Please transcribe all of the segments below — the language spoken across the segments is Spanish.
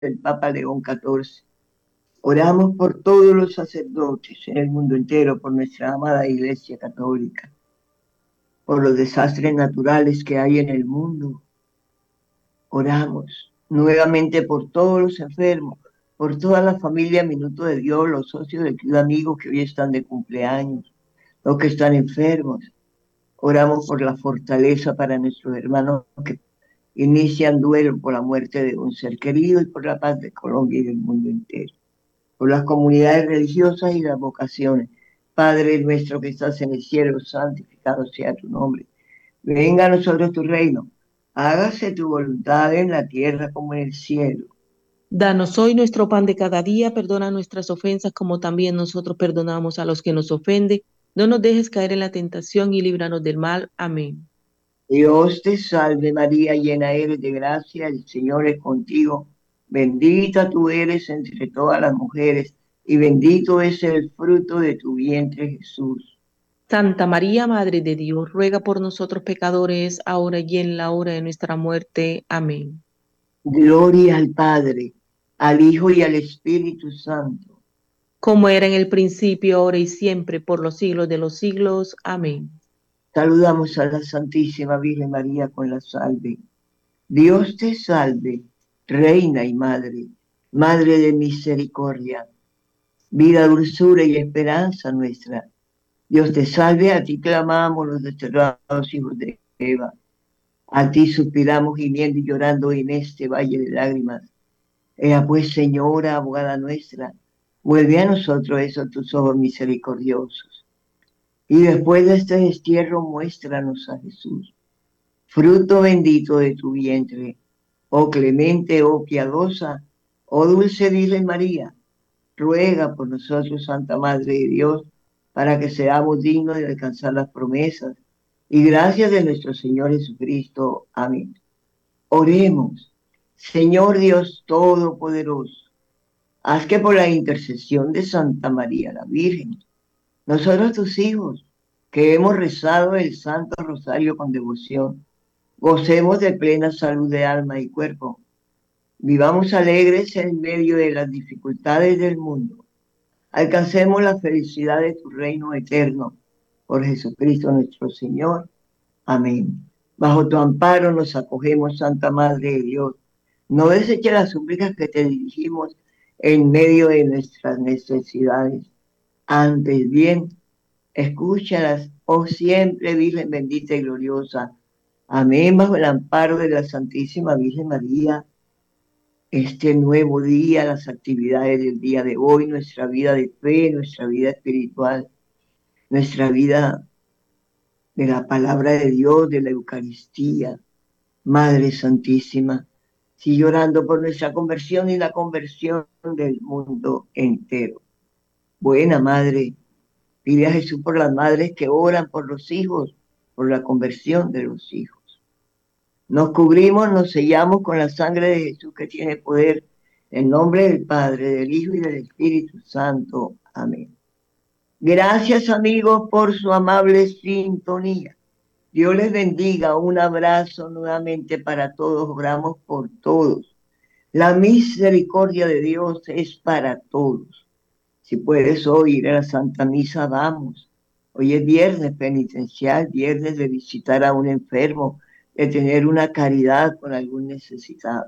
del Papa León XIV. Oramos por todos los sacerdotes en el mundo entero, por nuestra amada Iglesia Católica, por los desastres naturales que hay en el mundo. Oramos nuevamente por todos los enfermos, por toda la familia Minuto de Dios, los socios del Club Amigos que hoy están de cumpleaños, los que están enfermos. Oramos por la fortaleza para nuestros hermanos que inician duelo por la muerte de un ser querido y por la paz de Colombia y del mundo entero. Por las comunidades religiosas y las vocaciones. Padre nuestro que estás en el cielo, santificado sea tu nombre. Venga a nosotros tu reino. Hágase tu voluntad en la tierra como en el cielo. Danos hoy nuestro pan de cada día, perdona nuestras ofensas como también nosotros perdonamos a los que nos ofenden. No nos dejes caer en la tentación y líbranos del mal. Amén. Dios te salve María, llena eres de gracia, el Señor es contigo. Bendita tú eres entre todas las mujeres y bendito es el fruto de tu vientre Jesús. Santa María, Madre de Dios, ruega por nosotros pecadores, ahora y en la hora de nuestra muerte. Amén. Gloria al Padre, al Hijo y al Espíritu Santo. Como era en el principio, ahora y siempre, por los siglos de los siglos. Amén. Saludamos a la Santísima Virgen María con la salve. Dios te salve, Reina y Madre, Madre de misericordia, vida, dulzura y esperanza nuestra. Dios te salve, a ti clamamos los desterrados hijos de Eva. A ti suspiramos gimiendo y llorando en este valle de lágrimas. Ea pues, Señora, abogada nuestra, vuelve a nosotros esos tus ojos misericordiosos. Y después de este destierro, muéstranos a Jesús, fruto bendito de tu vientre. Oh clemente, oh piadosa, oh dulce Virgen María, ruega por nosotros, Santa Madre de Dios, para que seamos dignos de alcanzar las promesas y gracias de nuestro Señor Jesucristo. Amén. Oremos. Señor Dios Todopoderoso, haz que por la intercesión de Santa María la Virgen, nosotros tus hijos, que hemos rezado el Santo Rosario con devoción, gocemos de plena salud de alma y cuerpo. Vivamos alegres en medio de las dificultades del mundo. Alcancemos la felicidad de tu reino eterno. Por Jesucristo nuestro Señor. Amén. Bajo tu amparo nos acogemos, Santa Madre de Dios. No deseches las súplicas que te dirigimos en medio de nuestras necesidades. Antes bien, escúchalas, oh siempre Virgen bendita y gloriosa. Amén. Bajo el amparo de la Santísima Virgen María, este nuevo día, las actividades del día de hoy, nuestra vida de fe, nuestra vida espiritual, nuestra vida de la palabra de Dios, de la Eucaristía. Madre Santísima, sigue orando por nuestra conversión y la conversión del mundo entero. Buena Madre, pide a Jesús por las madres que oran por los hijos, por la conversión de los hijos. Nos cubrimos, nos sellamos con la sangre de Jesús que tiene poder, en nombre del Padre, del Hijo y del Espíritu Santo. Amén. Gracias amigos por su amable sintonía. Dios les bendiga. Un abrazo nuevamente para todos. Oramos por todos. La misericordia de Dios es para todos. Si puedes hoy ir a la Santa Misa, vamos. Hoy es viernes penitencial, viernes de visitar a un enfermo, de tener una caridad con algún necesitado.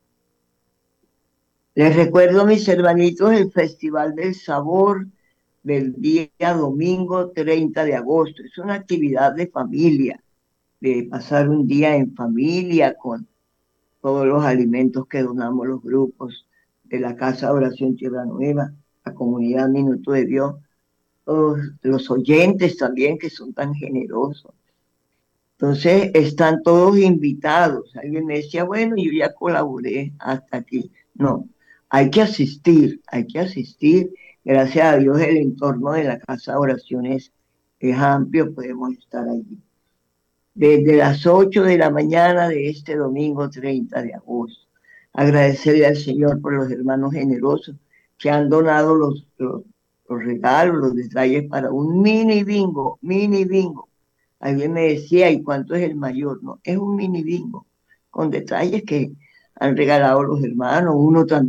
Les recuerdo, mis hermanitos, el Festival del Sabor del día domingo 30 de agosto. Es una actividad de familia, de pasar un día en familia con todos los alimentos que donamos los grupos de la Casa de Oración Tierra Nueva, la comunidad Minuto de Dios, todos los oyentes también que son tan generosos. Entonces están todos invitados. Alguien me decía, bueno, yo ya colaboré hasta aquí. No, hay que asistir, hay que asistir. Gracias a Dios el entorno de la Casa de Oraciones es amplio, podemos estar allí. Desde las 8 de la mañana de este domingo 30 de agosto. Agradecerle al Señor por los hermanos generosos que han donado los regalos, los detalles para un mini bingo, mini bingo. Alguien me decía, ¿y cuánto es el mayor? No, es un mini bingo, con detalles que han regalado los hermanos, uno también